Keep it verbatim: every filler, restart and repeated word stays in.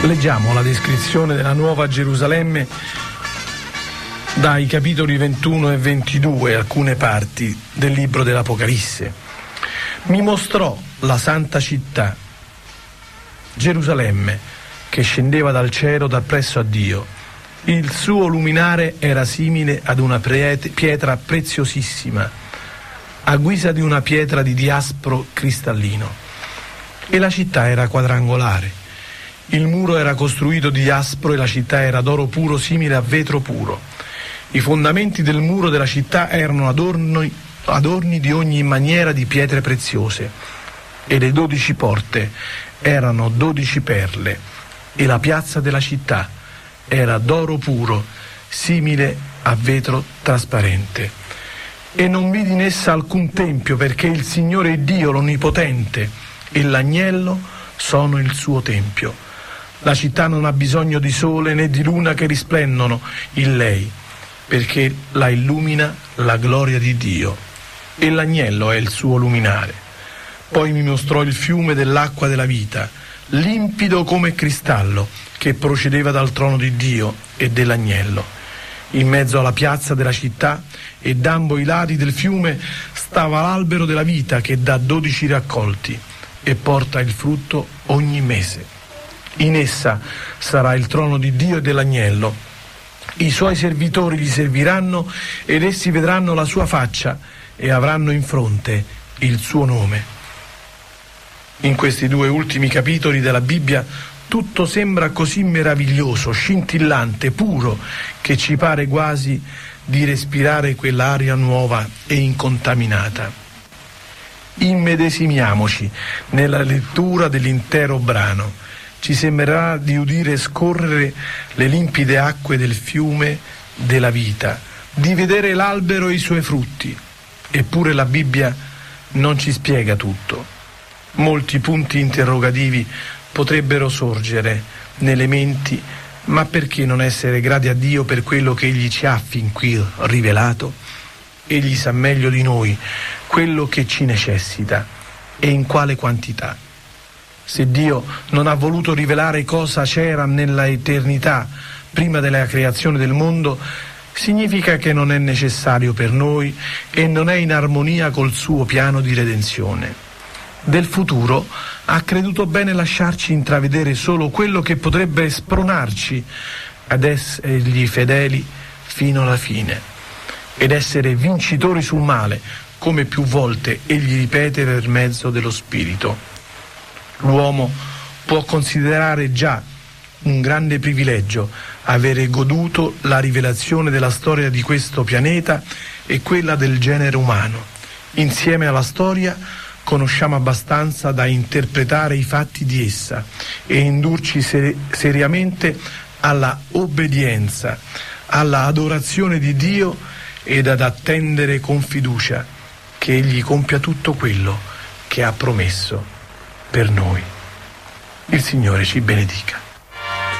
Leggiamo la descrizione della Nuova Gerusalemme dai capitoli ventuno e ventidue, alcune parti del libro dell'Apocalisse. Mi mostrò la santa città, Gerusalemme, che scendeva dal cielo da presso a Dio. Il suo luminare era simile ad una pietra preziosissima, a guisa di una pietra di diaspro cristallino. E la città era quadrangolare. Il muro era costruito di jaspro e la città era d'oro puro simile a vetro puro. I fondamenti del muro della città erano adorni, adorni di ogni maniera di pietre preziose, e le dodici porte erano dodici perle, e la piazza della città era d'oro puro simile a vetro trasparente. E non vidi in essa alcun tempio, perché il Signore Dio l'Onnipotente e l'agnello sono il suo tempio. La città non ha bisogno di sole né di luna che risplendono in lei, perché la illumina la gloria di Dio, e l'agnello è il suo luminare. Poi mi mostrò il fiume dell'acqua della vita, limpido come cristallo, che procedeva dal trono di Dio e dell'agnello. In mezzo alla piazza della città e d'ambo i lati del fiume stava l'albero della vita, che dà dodici raccolti e porta il frutto ogni mese. In essa sarà il trono di Dio e dell'agnello. I suoi servitori gli serviranno ed essi vedranno la sua faccia e avranno in fronte il suo nome. In questi due ultimi capitoli della Bibbia tutto sembra così meraviglioso, scintillante, puro, che ci pare quasi di respirare quell'aria nuova e incontaminata. Immedesimiamoci nella lettura dell'intero brano. Ci sembrerà di udire scorrere le limpide acque del fiume della vita, di vedere l'albero e i suoi frutti. Eppure la Bibbia non ci spiega tutto. Molti punti interrogativi potrebbero sorgere nelle menti, ma perché non essere grati a Dio per quello che Egli ci ha fin qui rivelato? Egli sa meglio di noi quello che ci necessita e in quale quantità. Se Dio non ha voluto rivelare cosa c'era nella eternità prima della creazione del mondo, significa che non è necessario per noi e non è in armonia col suo piano di redenzione. Del futuro ha creduto bene lasciarci intravedere solo quello che potrebbe spronarci ad essergli fedeli fino alla fine ed essere vincitori sul male, come più volte egli ripete per mezzo dello Spirito. L'uomo può considerare già un grande privilegio avere goduto la rivelazione della storia di questo pianeta e quella del genere umano. Insieme alla storia conosciamo abbastanza da interpretare i fatti di essa e indurci ser- seriamente alla obbedienza, alla adorazione di Dio ed ad attendere con fiducia che Egli compia tutto quello che ha promesso per noi. Il Signore ci benedica.